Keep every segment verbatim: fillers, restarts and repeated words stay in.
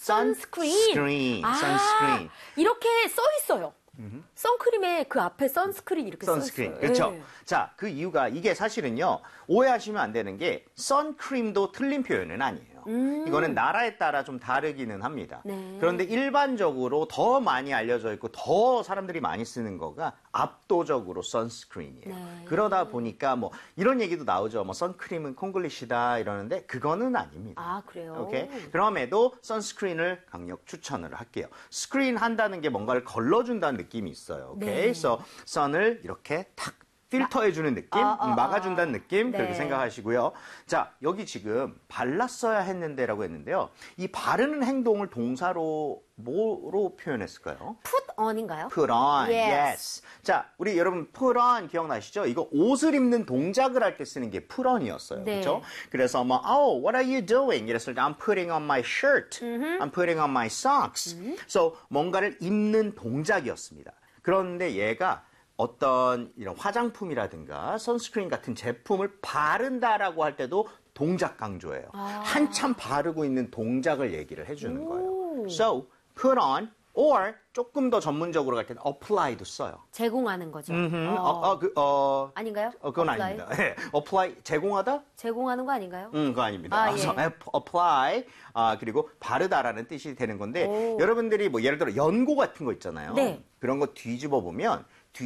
sunscreen. screen, 아, sunscreen. 이렇게 써 있어요. 선크림에 그 앞에 선스크린 이렇게 선스크린. 써 있어요. 그렇죠. 네. 자, 그 이유가 이게 사실은요. 오해하시면 안 되는 게 선크림도 틀린 표현은 아니에요. 음. 이거는 나라에 따라 좀 다르기는 합니다. 네. 그런데 일반적으로 더 많이 알려져 있고 더 사람들이 많이 쓰는 거가 압도적으로 선스크린이에요. 네. 그러다 보니까 뭐 이런 얘기도 나오죠. 뭐 선크림은 콩글리시다 이러는데 그거는 아닙니다. 아, 그래요? 오케이. 그럼에도 선스크린을 강력 추천을 할게요. 스크린 한다는 게 뭔가를 걸러준다는 느낌이 있어요. 오케이. 네. 그래서 선을 이렇게 탁 필터해주는 느낌, 아, 아, 음, 막아준다는 아. 느낌 네. 그렇게 생각하시고요. 자, 여기 지금 발랐어야 했는데라고 했는데요. 이 바르는 행동을 동사로 뭐로 표현했을까요? put on인가요? put on, Yes. yes. 자, 우리 여러분 put on 기억나시죠? 이거 옷을 입는 동작을 할 때 쓰는 게 put on이었어요. 네. 그렇죠? 그래서 뭐, oh, what are you doing? 이랬을 때 I'm putting on my shirt. I'm putting on my socks. So 뭔가를 입는 동작이었습니다. 그런데 얘가 어떤 이런 화장품이라든가 선스크린 같은 제품을 바른다라고 할 때도 동작 강조예요. 아. 한참 바르고 있는 동작을 얘기를 해주는 오. 거예요. So, put on, or 조금 더 전문적으로 갈 때는 apply도 써요. 제공하는 거죠. 음, 어. 어, 어, 그, 어, 아닌가요? 어, 그건 apply? 아닙니다. 예, apply, 제공하다? 제공하는 거 아닌가요? 음, 그거 아닙니다. 아, 그래서 예. apply, 아, 그리고 바르다라는 뜻이 되는 건데, 오. 여러분들이 뭐 예를 들어 연고 같은 거 있잖아요. 네. 그런 거 뒤집어 보면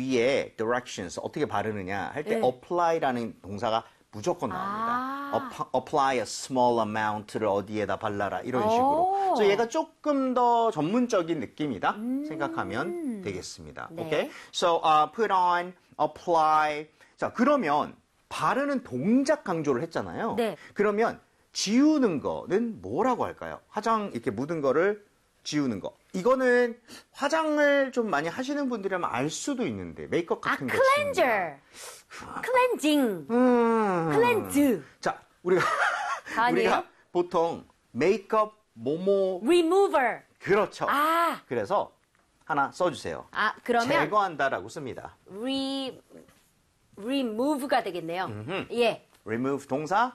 뒤에 directions 어떻게 바르느냐 할 때 네. apply라는 동사가 무조건 나옵니다. 아. App- apply a small amount를 어디에다 발라라 이런 오. 식으로. 그래서 얘가 조금 더 전문적인 느낌이다 생각하면 되겠습니다. 네. 오케이? So uh, put on, apply. 자, 그러면 바르는 동작 강조를 했잖아요. 네. 그러면 지우는 거는 뭐라고 할까요? 화장 이렇게 묻은 거를 지우는 거. 이거는 화장을 좀 많이 하시는 분들이라면 알 수도 있는데 메이크업 아, 같은 거 cleanser. cleansing. 음. cleanse. 자, 우리가 아니에요? 우리가 보통 메이크업 모모 remover. 그렇죠. 아. 그래서 하나 써주세요. 아, 그러면 제거한다라고 씁니다. re remove가 되겠네요. 음흠. 예. remove 동사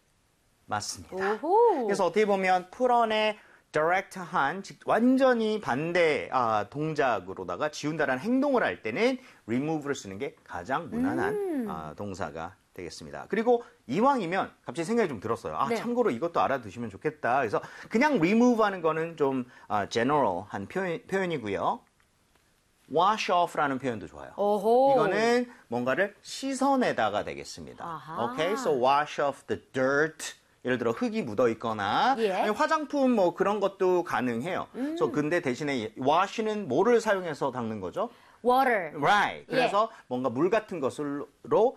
맞습니다. 오호. 그래서 어떻게 보면 풀언의 direct한 즉 완전히 반대 아, 동작으로다가 지운다라는 행동을 할 때는 remove를 쓰는 게 가장 무난한 음. 아, 동사가 되겠습니다. 그리고 이왕이면 갑자기 생각이 좀 들었어요. 아 네. 참고로 이것도 알아두시면 좋겠다. 그래서 그냥 remove 하는 거는 좀 아, general한 표현, 표현이고요. wash off라는 표현도 좋아요. 오호. 이거는 뭔가를 씻어내다가 되겠습니다. 아하. Okay, so wash off the dirt. 예를 들어 흙이 묻어 있거나 예. 아니, 화장품 뭐 그런 것도 가능해요. 음. 그래서 근데 대신에 wash는 뭐를 사용해서 닦는 거죠? water. Right. 예. 그래서 뭔가 물 같은 것으로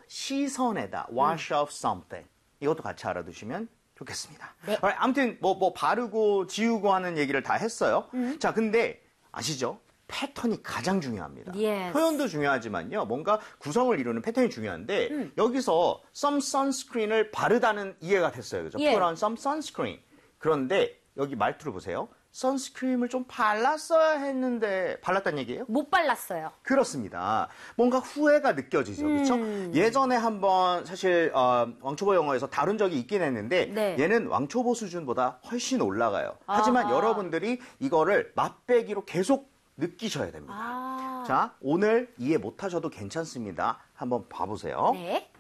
씻어내다. wash off something. 이것도 같이 알아두시면 좋겠습니다. 네. Alright, 아무튼 뭐, 뭐 바르고 지우고 하는 얘기를 다 했어요. 음. 자, 근데 아시죠? 패턴이 가장 중요합니다. Yes. 표현도 중요하지만요. 뭔가 구성을 이루는 패턴이 중요한데 음. 여기서 some sunscreen을 바르다는 이해가 됐어요. 그죠? 예. Put on some sunscreen. 그런데 여기 말투를 보세요. 선스크림을 좀 발랐어야 했는데 발랐다는 얘기예요? 못 발랐어요. 그렇습니다. 뭔가 후회가 느껴지죠. 그렇죠? 음. 예전에 한번 사실 어, 왕초보 영어에서 다룬 적이 있긴 했는데 네. 얘는 왕초보 수준보다 훨씬 올라가요. 하지만 아하. 여러분들이 이거를 맛배기로 계속 느끼셔야 됩니다. 아. 자, 오늘 이해 못하셔도 괜찮습니다. 한번 봐보세요. 네.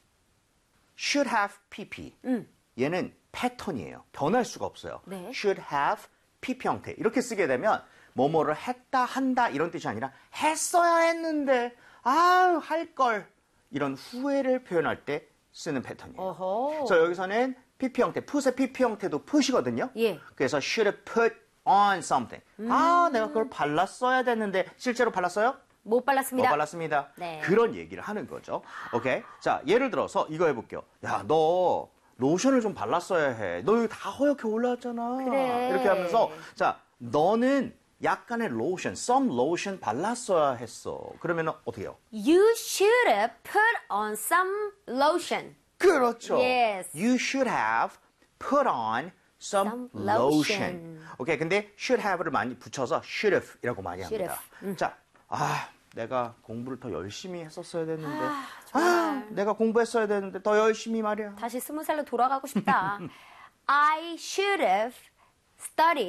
should have pp. 음. 얘는 패턴이에요. 변할 수가 없어요. 네. should have pp 형태. 이렇게 쓰게 되면 뭐뭐를 했다, 한다 이런 뜻이 아니라 했어야 했는데 아유 할 걸 이런 후회를 표현할 때 쓰는 패턴이에요. 어허. 그래서 여기서는 pp 형태, put의 pp 형태도 put이거든요. 예. 그래서 should have put on something. 아, 내가 그걸 발랐어야 됐는데 실제로 발랐어요? 못 발랐습니다. 못 발랐습니다. 네. 그런 얘기를 하는 거죠. 오케이. 자, 예를 들어서 이거 해볼게요. 야, 너 로션을 좀 발랐어야 해. 너 여기 다 허옇게 올라왔잖아. 그래. 이렇게 하면서 자, 너는 약간의 로션, some lotion 발랐어야 했어. 그러면 어떻게 해요? You should have put on some lotion. 그렇죠. Yes. You should have put on some, Some lotion. lotion. 오케이. 근데 should have를 많이 붙여서 should have이라고 많이 Should 합니다. have. 음. 자, 아, 내가 공부를 더 열심히 했었어야 됐는데. 아, 아, 정말. 내가 공부했어야 됐는데 더 열심히 말이야. 다시 스무 살로 돌아가고 싶다. I should have studied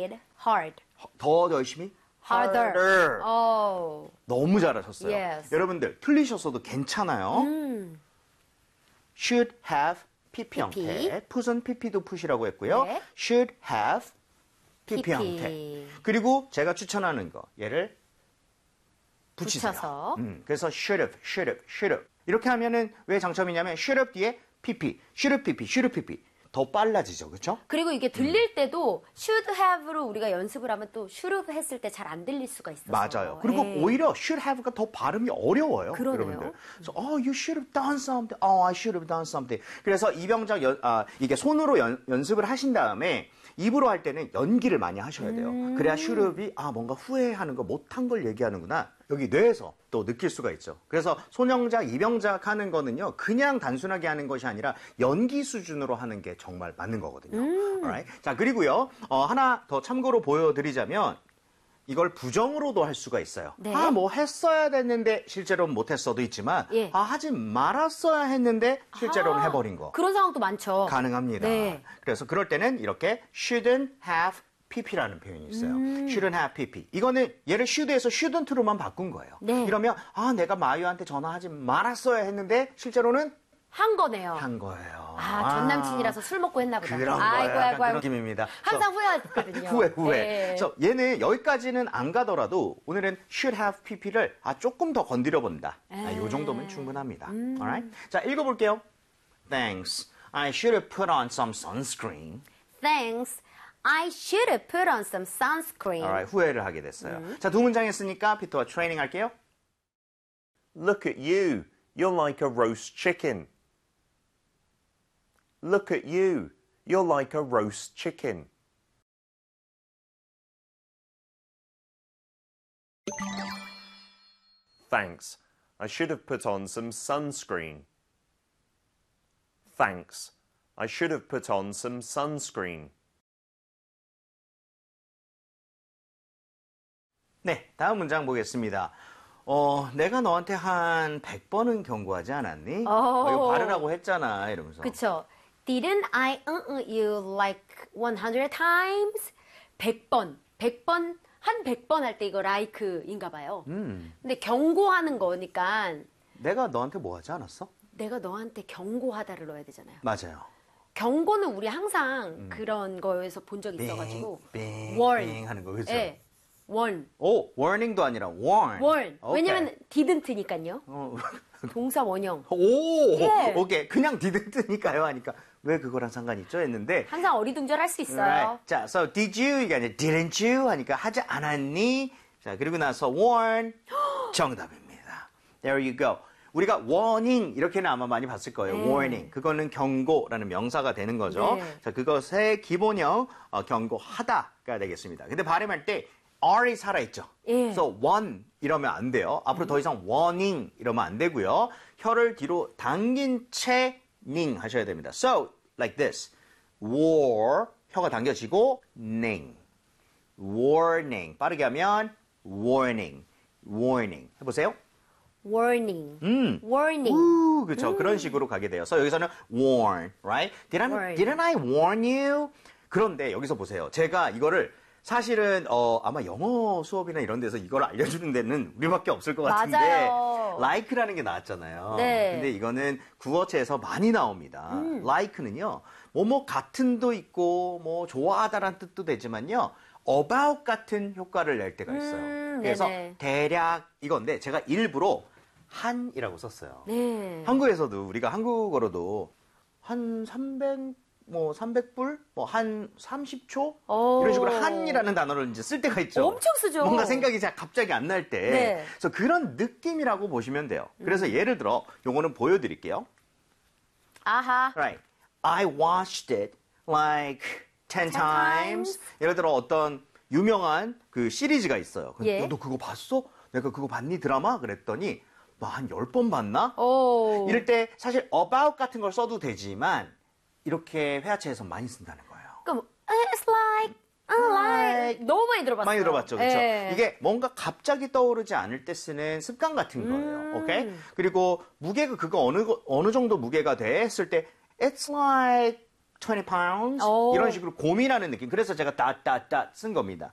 hard. 더 열심히? harder. harder. Oh. 너무 잘하셨어요. Yes. 여러분들 틀리셨어도 괜찮아요. 음. should have 피피 형태. 피피. 풋은 피피도 풋이라고 했고요. 네. should have 피피 피피. 형태. 그리고 제가 추천하는 거 얘를 붙이세요. 붙여서. 음, 그래서 should have, should have, should have. 이렇게 하면은 왜 장점이냐면 should have 뒤에 피피, should have 피피, should have 피피. 더 빨라지죠, 그렇죠? 그리고 이게 들릴 때도 should have로 우리가 연습을 하면 또 should have 했을 때 잘 안 들릴 수가 있어서. 맞아요. 그리고 예. 오히려 should have가 더 발음이 어려워요. 그러네요. 여러분들. 그래서 oh, you should have done something. Oh, I should have done something. 그래서 이병작 연, 아, 이게 손으로 연, 연습을 하신 다음에 입으로 할 때는 연기를 많이 하셔야 돼요. 음. 그래야 should have이 아 뭔가 후회하는 거 못한 걸 얘기하는구나. 여기 뇌에서 또 느낄 수가 있죠. 그래서 손영작, 이병작 하는 거는요. 그냥 단순하게 하는 것이 아니라 연기 수준으로 하는 게 정말 맞는 거거든요. 음. Alright? 자, 그리고요. 어, 하나 더 참고로 보여드리자면 이걸 부정으로도 할 수가 있어요. 네. 아, 뭐 했어야 됐는데 실제로는 못했어도 있지만 예. 아, 하지 말았어야 했는데 실제로는 아, 해버린 거. 그런 상황도 많죠. 가능합니다. 네. 그래서 그럴 때는 이렇게 shouldn't have pp라는 표현이 있어요. 음. shouldn't have pp. 이거는 얘를 should에서 shouldn't로만 바꾼 거예요. 네. 이러면 아, 내가 마유한테 전화하지 말았어야 했는데 실제로는 한 거네요. 한 거예요. 아, 전 남친이라서 술 먹고 했나 보다. 그런 아이고, 거예요. 아이고, 약간 그런 아이고. 느낌입니다. 항상 후회하거든요. 후회, 후회. 예. 그래서 얘는 여기까지는 안 가더라도 오늘은 should have pp를 아, 조금 더 건드려 본다. 아, 이 정도면 충분합니다. 음. Alright? 자, 읽어볼게요. Thanks. I should have put on some sunscreen. Thanks. I should have put on some sunscreen. Alright, 후회를 하게 됐어요. 음. 자, 두 문장 했으니까 피터와 트레이닝 할게요. Look at you. You're like a roast chicken. Look at you. You're like a roast chicken. Thanks. I should have put on some sunscreen. Thanks. I should have put on some sunscreen. 네, 다음 문장 보겠습니다. 어, 내가 너한테 한 백 번은 경고하지 않았니? 어, 이거 바르라고 했잖아, 이러면서. 그쵸. Didn't I uh, you like one hundred times? 백 번. 백 번, 한 백 번 할 때 이거 like인가 봐요. 음, 근데 경고하는 거니까 내가 너한테 뭐 하지 않았어? 내가 너한테 경고하다를 넣어야 되잖아요. 맞아요. 경고는 우리 항상 그런 거에서 본 적이 있어가지고. 빙, warn. 빙 하는 거, 그죠? 예. warn. 오, warning도 아니라 warn. warn. 오케이. 왜냐면 didn't니까요. 어, 동사 원형. 오, 예. 오케이. 그냥 didn't니까요 하니까 왜 그거랑 상관이 있죠? 했는데. 항상 어리둥절할 수 있어요. Right. 자, so did you 이게 아니라 didn't you 하니까 하지 않았니? 자, 그리고 나서 warn 정답입니다. There you go. 우리가 warning 이렇게는 아마 많이 봤을 거예요. 네. warning. 그거는 경고라는 명사가 되는 거죠. 네. 자, 그것의 기본형 어, 경고하다가 되겠습니다. 근데 발음할 때 R이 살아있죠. 예. 그래서 one 이러면 안 돼요. 앞으로 더 이상 warning 이러면 안 되고요. 혀를 뒤로 당긴 채 ning 하셔야 됩니다. So, like this. war, 혀가 당겨지고 ning. warning. 빠르게 하면 warning. warning. 해보세요. warning. 음. warning. 우, 그렇죠. 그런 식으로 가게 돼요. 그래서 여기서는 warn, right? Did I, Warn. didn't I warn you? 그런데 여기서 보세요. 제가 이거를 사실은 어, 아마 영어 수업이나 이런 데서 이걸 알려주는 데는 우리밖에 없을 것 같은데 맞아요. like라는 게 나왔잖아요. 네. 근데 이거는 국어체에서 많이 나옵니다. 음. like는요. 뭐뭐 같은도 있고 뭐 좋아하다라는 뜻도 되지만요. about 같은 효과를 낼 때가 있어요. 음, 그래서 네네. 대략 이건데 제가 일부러 한이라고 썼어요. 네. 한국에서도 우리가 한국어로도 한 삼백 뭐 삼백 불, 뭐 한 삼십 초 오. 이런 식으로 한이라는 단어를 이제 쓸 때가 있죠. 엄청 쓰죠. 뭔가 생각이 잘 갑자기 안 날 때. 네. 그래서 그런 느낌이라고 보시면 돼요. 그래서 음. 예를 들어 요거는 보여드릴게요. 아하. Right. I watched it like ten ten times. times. 예를 들어 어떤 유명한 그 시리즈가 있어요. 근데 예. 야, 너 그거 봤어? 내가 그거 봤니 드라마? 그랬더니 뭐 한 열 번 봤나? 오. 이럴 때 사실 about 같은 걸 써도 되지만 이렇게 회화체에서 많이 쓴다는 거예요. 그럼 it's like, uh, like 너무 많이 들어봤어요. 많이 들어봤죠, 그렇죠? 예. 이게 뭔가 갑자기 떠오르지 않을 때 쓰는 습관 같은 거예요. 음. 오케이? 그리고 무게가 그거 어느 거- 어느 정도 무게가 돼 했을 때 it's like twenty pounds 오. 이런 식으로 고민하는 느낌. 그래서 제가 dot dot dot 쓴 겁니다.